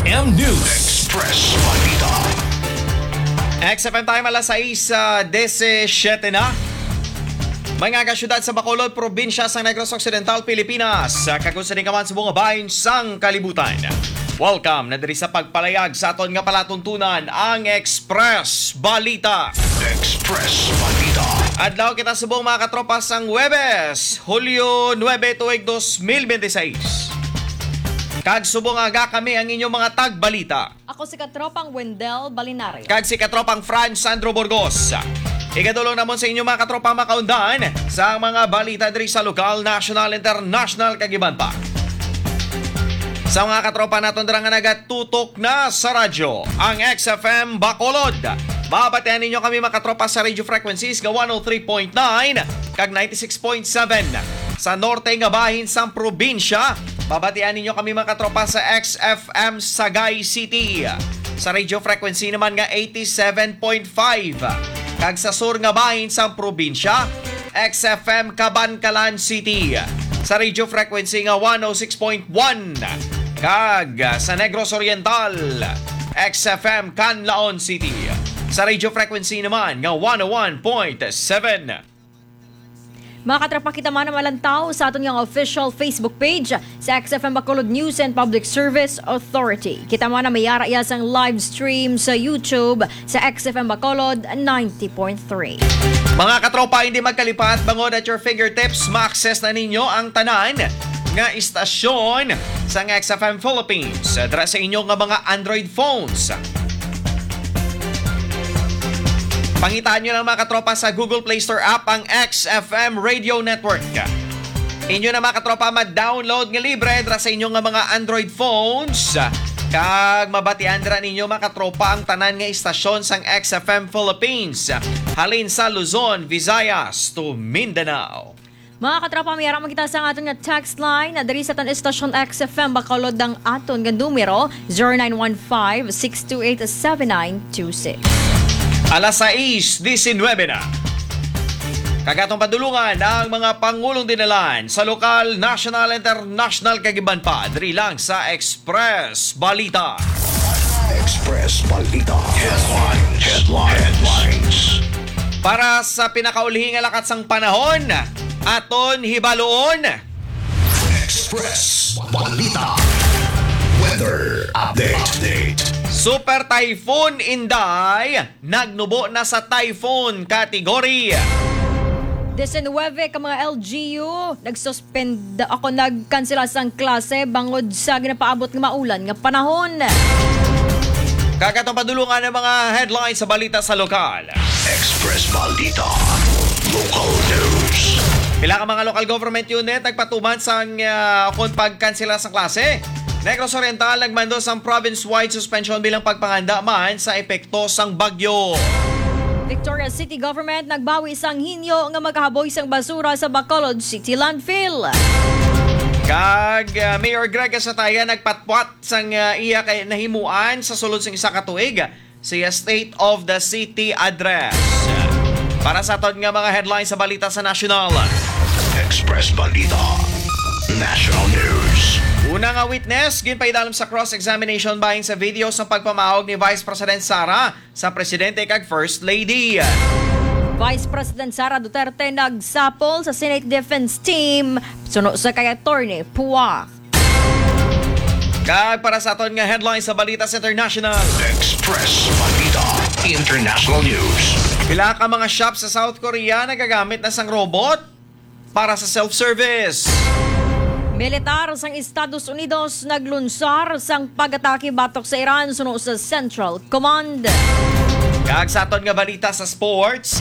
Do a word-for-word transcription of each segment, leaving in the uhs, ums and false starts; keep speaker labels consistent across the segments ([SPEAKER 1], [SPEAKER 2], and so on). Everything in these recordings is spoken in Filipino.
[SPEAKER 1] M News Express Balita.
[SPEAKER 2] X F M time alas sais seventeen na. Mga kasyudad sa Bacolod, probinsya sa Negros Occidental, Pilipinas. Kagusto din kaman sa mga bahin sang kalibutan. Welcome na diri sa pagpalayag sa aton nga palatuntunan ang Express Balita.
[SPEAKER 1] Express Balita.
[SPEAKER 2] Adlaw kita subong mga katropa sang Huwebes, Hulyo nine tuig twenty twenty-six. Kag subong aga kami ang inyong mga tagbalita.
[SPEAKER 3] Ako si katropang Wendell Balinario.
[SPEAKER 2] Kag si katropang Franz Sandro Burgos. Ikadulong namon sa inyong mga katropang makaundan sa mga balita diri sa lokal, national, international kag iban pa. Sa mga katropa naton dira nga nagatutok na sa radyo, ang X F M Bacolod. Babatian ninyo kami mga katropa sa radio frequencies nga one oh three point nine kag ninety-six point seven. Sa norte nga bahin sang probinsya, babatian ninyo kami mga katropa sa X F M Sagay City. Sa radio frequency naman nga eighty-seven point five. Kag sa sur nga bahin sang probinsya, X F M Cabancalan City. Sa radio frequency nga one oh six point one. Kag sa Negros Oriental, X F M Canlaon City. Sa radio frequency naman nga one oh one point seven.
[SPEAKER 3] Mga katropa, kita man ang malantaw sa aton yung official Facebook page sa X F M Bacolod News and Public Service Authority. Kita man na mayara iya sang live stream sa YouTube sa X F M Bacolod ninety point three.
[SPEAKER 2] Mga katropa, hindi magkalipat, bangod at your fingertips, ma-access na ninyo ang tanan nga istasyon sa X F M Philippines. Dara sa inyo nga mga Android phones. Pangitaan nyo lang mga katropa sa Google Play Store app ang X F M Radio Network. Inyo na mga katropa ma-download nga libre dra sa inyo nga mga Android phones. Kag mabatian dra ninyo mga katropa ang tanan nga istasyon sang X F M Philippines. Halin sa Luzon, Visayas to Mindanao.
[SPEAKER 3] Mga katropa, mayara makita sa aton nga text line na dari sa tan istasyon X F M Bacolod ang aton nga numero zero nine one five, six two eight, seven nine two six.
[SPEAKER 2] Alas sais nineteen na. Kagatong padulungan ang mga pangulong dinalan sa lokal, national, international kagiban pa. Diri lang sa Express Balita.
[SPEAKER 1] Express Balita. Headlines. Headlines. Headlines.
[SPEAKER 2] Para sa pinakaulihing alakat sang panahon, aton hibaloon.
[SPEAKER 1] Express Balita. Weather update. Update.
[SPEAKER 2] Super Typhoon Inday nagnubo na sa typhoon category.
[SPEAKER 3] nineteen ka mga L G U, nagsuspend ako nagkansela sang klase bangod sa ginapaabot nga maulan nga panahon.
[SPEAKER 2] Kagatong padulungan ng mga headlines sa balita sa lokal.
[SPEAKER 1] Express Balita. Local news.
[SPEAKER 2] Pila ka mga local government unit nagpatuman sang uh, kung pagkansela sa klase. Negros Oriental nagmando sang province-wide suspension bilang pagpanganda man sa epekto sang bagyo.
[SPEAKER 3] Victoria City Government nagbawi sang hinyo nga maghaboy sang basura sa Bacolod City Landfill.
[SPEAKER 2] Kag uh, Mayor Greg Asataya nagpatpat sang uh, iya kay nahimuan sa sulod sang isa ka tuig sa State of the City address. Para sa aton nga mga headlines sa balita sa national.
[SPEAKER 1] Express Balita. National News.
[SPEAKER 2] Una nga witness, ginpaidalom sa cross-examination bahin sa video sa pagpamahog ni Vice President Sara sa Presidente kag First Lady.
[SPEAKER 3] Vice President Sara Duterte nagsapol sa Senate Defense Team suno sa kay Attorney Pua.
[SPEAKER 2] Kag para sa aton nga headlines sa balita sa international.
[SPEAKER 1] Express Balita. International News.
[SPEAKER 2] Pila ka mga shop sa South Korea nagagamit na sang robot para sa self-service.
[SPEAKER 3] Militar sang Estados Unidos naglunsar sang pag-atake batok sa Iran suno sa Central Command.
[SPEAKER 2] Kag sa aton nga balita sa sports,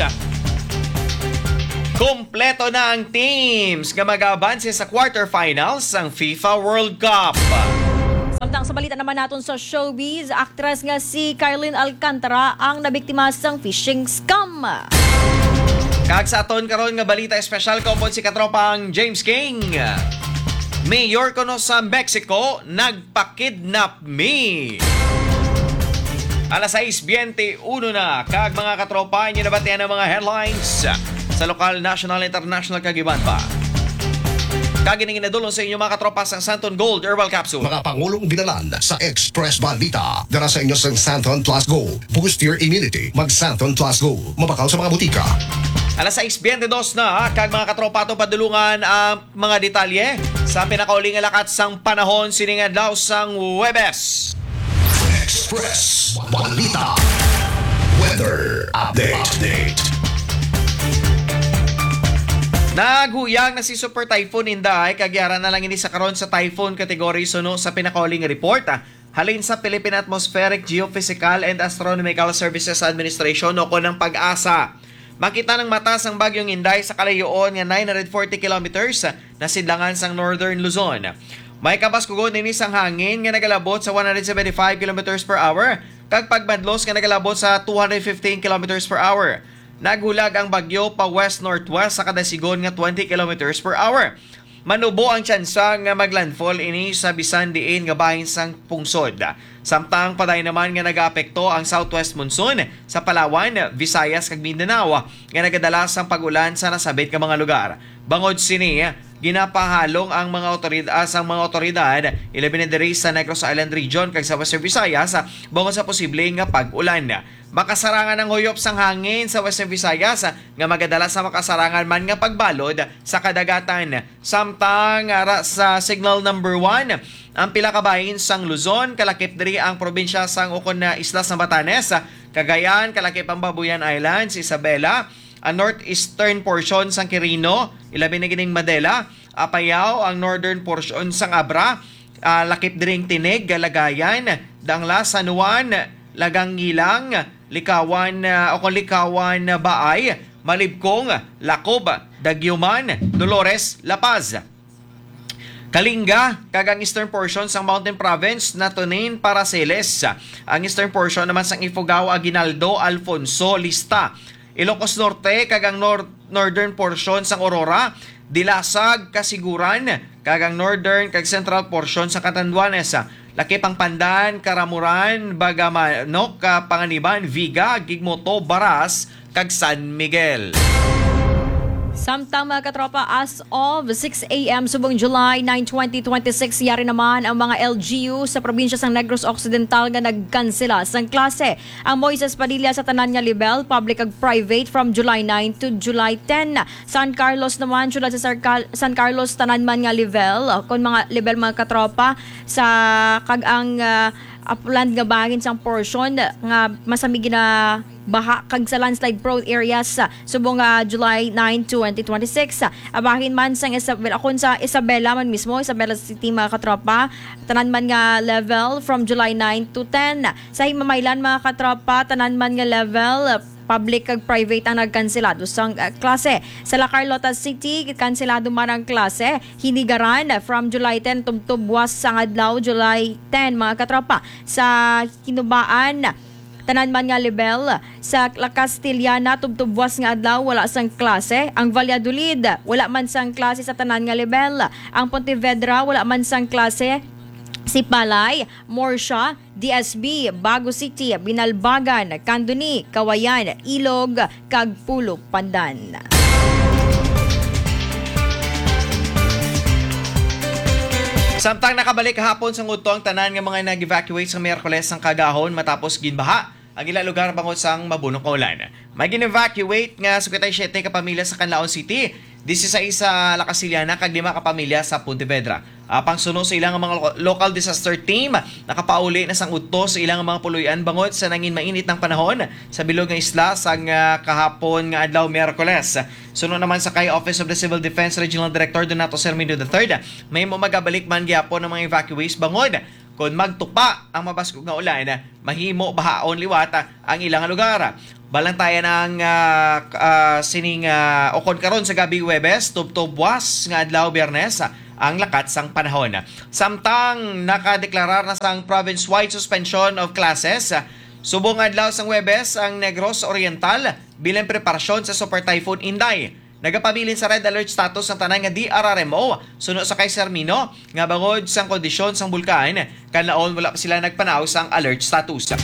[SPEAKER 2] kompleto na ang teams nga mag-abanse sa quarterfinals ng FIFA World Cup.
[SPEAKER 3] Samtang sa balita naman naton sa showbiz, actress nga si Kylene Alcantara ang nabiktima sang phishing scam.
[SPEAKER 2] Kag sa aton karon nga balita espesyal kaupod si katropang James King. Mayor kono sa Mexico nagpakidnap me. Alas sais twenty-one na. Kag mga katropa, inyo nabatian ang mga headlines sa lokal, national, international kagiban pa. Kaginingin na dulong sa inyo mga katropa sa Santon Gold Herbal Capsule.
[SPEAKER 1] Mga Pangulong binalan sa Express Balita. Dara sa inyo sa Santon Plus Gold. Boost your immunity. Mag Santon Plus Gold. Mabakaw sa mga butika.
[SPEAKER 2] Alas sais twenty-dos na, kag mga katropa itong padulungan ang mga detalye sa pinakauling alakat sang panahon siningad daw sang Webes.
[SPEAKER 1] Express Balita. Weather update. update.
[SPEAKER 2] Naghuyang na si Super Typhoon Inday, kagyara na lang ini sa karon sa typhoon category suno sa pinakauling report. Halin sa Philippine Atmospheric, Geophysical and Astronomical Services Administration o ng pag-asa. Makita ng mata sang bagyong Inday sa kalayoon nga nine hundred forty kilometers na sidlangan sang Northern Luzon. May kabaskugon ini sang hangin nga nagalabot sa one hundred seventy-five kilometers per hour kag pagmadlos nga nagalabot sa two hundred fifteen kilometers per hour. Naghulag ang bagyo pa west-northwest sa kadasigon nga twenty kilometers per hour. Manubo ang tsansa nga maglandfall ini sa bisan diin nga bahin sang pungsod. Samtang paday naman nga nagaapekto ang southwest monsoon sa Palawan, Visayas kag Mindanao nga nagadala sang pag-ulan sa nasabit nga mga lugar. Bangod sini, ginapahalong ang mga otoridad ang mga otoridad ilabi na diri sa Negros Island region kag sa Western Visayas bangod sa posible nga pag-ulan. Makasarangan ang huyop sang hangin sa Western Visayas nga magadala sa makasarangan man nga pagbalod sa kadagatan. Samtang ara sa signal number one, ang pila ka bahin sang Luzon, kalakip diri ang probinsya sang ukon na isla sa Batanes, Cagayan, kalakip ang Babuyan Islands, Isabela, ang northeastern portion sang Quirino, ilabi na gining Madela, Apayao, ang northern portion sang Abra, uh, lakip diring Tinig, Galagayan, Dangla, San Juan, Lagang Gilang, Likawan uh, o kung Likawan uh, Baay, Malibkong, Lacob, Dagyuman, Dolores, La Paz. Kalinga, kagang eastern portion sang Mountain Province na Tunin, Paraceles. Ang eastern portion naman sang Ifugao, Aguinaldo, Alfonso, Lista. Ilocos Norte, kagang nor- northern portion sang Aurora, Dilasag, Kasiguran, kagang northern kag central portion sa Catanduanes. Lakip ang Pandan, Karamuran, Bagamanok, Panganiban, Viga, Gigmoto, Baras, kag San Miguel.
[SPEAKER 3] Samtang mga katropa, as of six a.m. subong July ninth, twenty twenty-six, yari naman ang mga L G U sa probinsya sang Negros Occidental nga nagkansela sang klase. Ang Moises Padilla sa tanan nga level, public ag private, from July ninth to July tenth. San Carlos naman, sula sa San Carlos tanan man nga level, kon mga level mga katropa sa kag ang uh, upland nga bangin sang portion nga masamig na baha kag sa landslide prone areas subong uh, July ninth, twenty twenty-six. Abahin man sang Isabela, akon sa Isabela man mismo, Isabela City mga katropa, tanan man nga level from July ninth to ten. Sa Himamaylan mga katropa, tanan man nga level public kag private ang nagkanselado sang uh, klase. Sa La Carlota City, kanselado man ang klase. Hinigaran from July tenth tubtubwas sang adlaw July tenth mga katropa. Sa Kinubaan, tanan man nga level. Sa La Castillana, tubtubwas nga adlaw wala sang klase. Ang Valladolid, wala man sang klase sa tanan nga level. Ang Pontevedra, wala man sang klase. Si Palay, Morsha, D S B, Bago City, Binalbagan, Candoni, Kawayan, Ilog, kag Pulo, Pandan.
[SPEAKER 2] Samtang nakabalik hapon sa ngutong tanan nga mga nag-evacuate sa Miyerkules sang kagahon matapos ginbaha ang ilang lugar bangod sang mabunok nga ulan. May gin-evacuate nga siyete ka pamilya sa Canlaon City, sixteen sa La Casillana kag lima ka pamilya sa Pontevedra. Uh, pangsuno sa ilang mga local disaster team, nakapauli na sang udto sa ilang mga puluyan bangod sa nangin mainit ng panahon sa bilog nga isla sang uh, kahapon nga adlaw Miyerkules. Suno naman sa kay Office of the Civil Defense Regional Director Donato Sermindo the third, may magabalik man gyapon ng mga evacuees bangod kung magtupa ang mabaskog nga ulan, mahimo bahaon liwata ang ilang lugar. Balantayan ang uh, uh, sining uh, okon karon sa gabi Huwebes, tubtubwas nga adlaw Biyernes ang lakat sang panahon. Samtang nakadeklarar na sang province-wide suspension of classes, subong adlaw sang Huwebes ang Negros Oriental bilang preparasyon sa Super Typhoon Inday. Nagapabilin sa red alert status ang tanan nga D R R M O suno sa kay Sermino nga bangod sang kondisyon sang bulkan kanlaon wala pa sila nagpanaw sang alert status.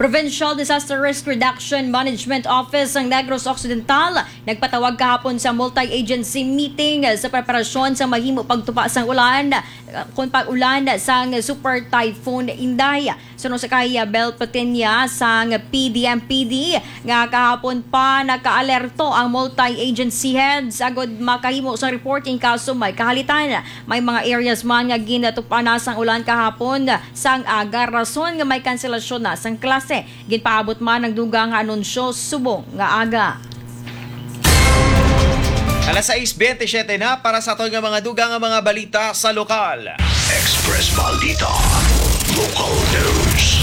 [SPEAKER 3] Provincial Disaster Risk Reduction Management Office ng Negros Occidental nagpatawag kahapon sa multi-agency meeting sa preparasyon sa mahimo pagtupa sang ulan kung pag-ulan sang Super Typhoon Inday. Sunod sa kay Bel Patinya sang P D M P D nga kahapon pa naka-alerto ang multi-agency heads agod makahimo sa reporting kaso may kahalitan. May mga areas man nga ginatupa na sang ulan kahapon sang aga rason nga may kanselasyon na sang klase. Ginpaabot man ang dugang anunsyo subong nga aga.
[SPEAKER 2] Alas sais twenty-seven na para sa aton nga mga dugang nga mga balita sa lokal.
[SPEAKER 1] Express Balita. Local News.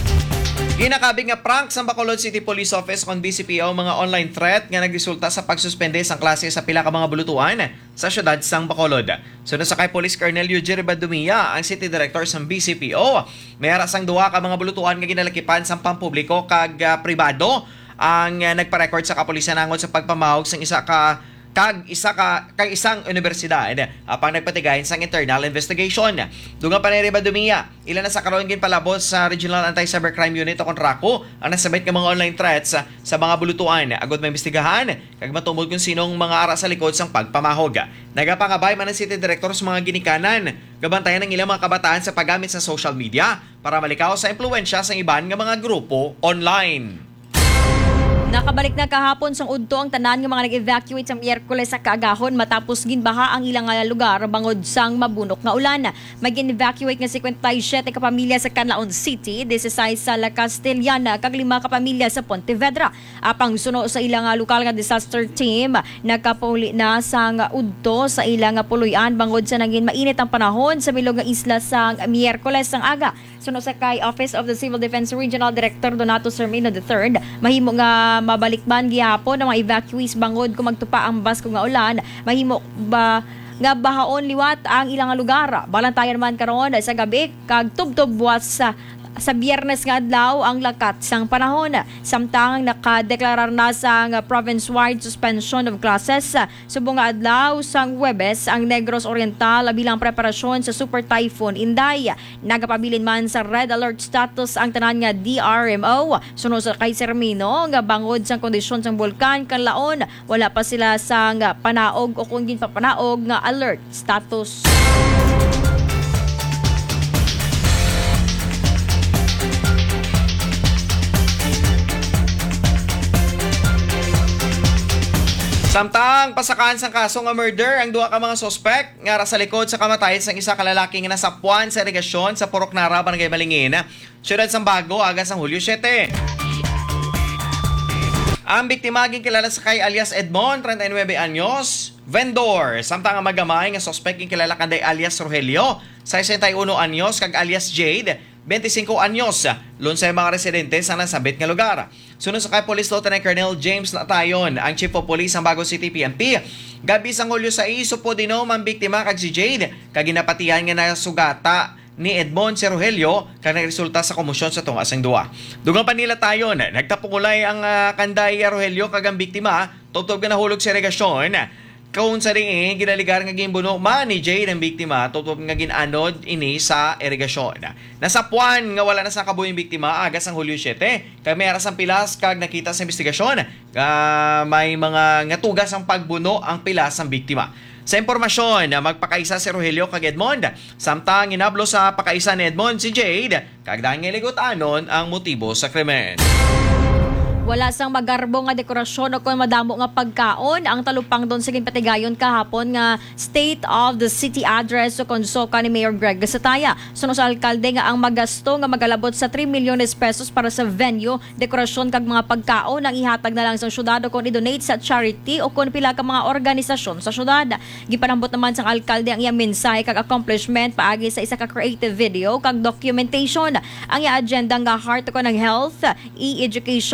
[SPEAKER 2] Ginakabig nga prank sa Bacolod City Police Office kon B C P O mga online threat nga nagresulta sa pagsuspende sang klase sa pila ka mga bulutuan sa syudad sang Bacolod. Sunod sa kay Police Colonel Eugene Badumia, ang City Director sang B C P O, may sang duha ka mga bulutuan nga ginalakipan sang pampubliko kag uh, pribado ang uh, nagpa-record sa kapulisan angon sa pagpamahog sang isa ka kag isa ka kag isang universidad apang nagpatigayon sang internal investigation. Dugang pa ni Badumia, ilan na sa karon gin palabos sa Regional Anti-Cybercrime Unit o kontrako ang nasabit nga mga online threats sa mga bulutuan. Agod may imbestigahan kag matumod kung sinong mga ara sa likod sang pagpamahog. Nagapangabay man ang City Director sa mga ginikanan, gabantayan ng ilang mga kabataan sa paggamit sa social media para malikaw sa impluwensya sa iban nga mga grupo online.
[SPEAKER 3] Nakabalik na kahapon sang udto ang tanan nga mga nag-evacuate sa Miyerkules sa kaagahon matapos ginbaha ang ilang nga lugar bangod sang mabunok nga ulan. May gin-evacuate nga fifty-seven ka pamilya sa Canlaon City, sixteen sa La Castellana kag lima ka pamilya sa Pontevedra. Apang suno sa ilang nga lokal nga disaster team, nagkapauli na sang udto sa ilang nga puloy-an bangod sa naging mainit ang panahon sa milog nga isla sang Miyerkules sang aga. Suno sa kay Office of the Civil Defense Regional Director Donato Sermino the third, mahimo nga mabalikban gihapon ang mga evacuees bangod kung magtupa ang basko nga ulan, mahimo ba nga bahaon liwat ang ilang nga lugar. Balantayan man karon sa gabi kag tubtob buwas sa sa Biyernes nga adlaw ang lakat sang panahon. Samtang nakadeklarar na sang province-wide suspension of classes subong nga adlaw sang Huwebes ang Negros Oriental bilang preparasyon sa Super Typhoon Inday. Nagapabilin man sa red alert status ang tanan nga D R M O. Sunod sa kay Sermino nga bangod sang kondisyon sang bulkan Canlaon, wala pa sila sang panaog o kung din pa panaog nga alert status.
[SPEAKER 2] Samtang pasakaan sang kaso nga murder ang duha ka mga suspect nga ra sa likod sa kamatayon sang isa ka lalaki nga nasapuan sa irigasyon sa Purok Nara, Barangay Balingin, siyudad sang Bago, aga sang Hulyo seven. Ang biktima gin kilala sa kay alias Edmond, thirty-nine anyos, vendor. Samtang ang magamay nga suspect gin kilala kanday alias Rogelio, sixty-one anyos, kag alias Jade, twenty-five anyos. Lunsay mga residente sa nasabit nga lugar. Sunod sa kay Police Lieutenant Colonel James Natayon, ang Chief of Police ng Bago City P N P, gabi sang Hulyo six, supo dinom ang biktima kag si Jade, kag ginapatihan nga nasugata ni Edmond si Rogelio kag nagresulta sa komosyon sa tunga sang duwa. Dugang pa nila tayon, nagtapungulay ang uh, kanday Rogelio kag ang biktima, tubtob nga nahulog sa irigasyon. Kung sa ring eh, ginaligar nga ginbuno man ni Jade ang biktima, tubtob nga ginanod ini sa irigasyon. Nasapuan nga wala na sa kabuyong biktima agas ang Hulyo seven, kag may aras ang pilas kag nakita sa investigasyon, uh, may mga ngatugas ang pagbuno ang pilas ang biktima. Sa impormasyon, magpakaisa si Rogelio kag Edmond. Samtang inablo sa pakaisa ni Edmond si Jade, kag dahil nga ligot-anon ang motibo sa krimen.
[SPEAKER 3] Wala sang magarbo nga dekorasyon o kung madamo nga pagkaon ang talupang doon sa ginpatigayon kahapon nga State of the City address o konsoka ni Mayor Greg Gasataya. Sunod sa alkalde nga ang magasto nga magalabot sa three milyones pesos para sa venue, dekorasyon kag mga pagkaon ang ihatag na lang sa syudad o kung i-donate sa charity o kung pila ka mga organisasyon sa syudad. Gipanambot naman sang alkalde ang iyang mensahe kag accomplishment paagi sa isa ka creative video kag documentation. Ang iya agenda nga heart ko ng health, e-education, environment,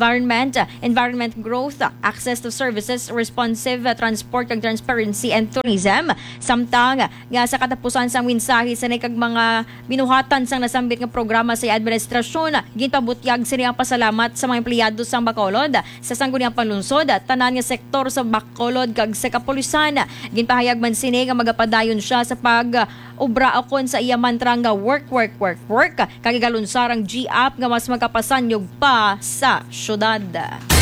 [SPEAKER 3] environment, environment growth, access to services, responsive transport kag transparency and tourism. Samtang nga sa katapusan sang mensahe sa kag mga binuhatan sang nasambit nga programa sa administrasyon, ginpabutyag sini ang pasalamat sa mga empleyado sang Bacolod sa sangguniang panlungsod, tanan nga sektor sa Bacolod kag sa kapulisan. Ginpahayag man sini nga magapadayon siya sa pag obra akon sa iya mantra nga work, work, work, work. Kagigalunsarang G-App nga mas magkapasanyog pa sa syudad.